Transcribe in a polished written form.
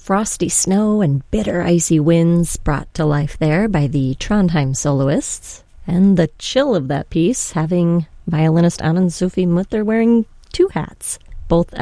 frosty snow and bitter icy winds brought to life there by the Trondheim soloists, and the chill of that piece having violinist Anand Sufi Mutter wearing two hats, both